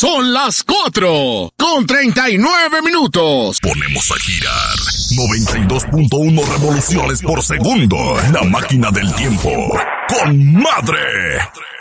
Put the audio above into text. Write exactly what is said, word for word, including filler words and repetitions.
Son las cuatro con treinta y nueve minutos. Ponemos a girar noventa y dos punto uno revoluciones por segundo. La máquina del tiempo. ¡Con madre!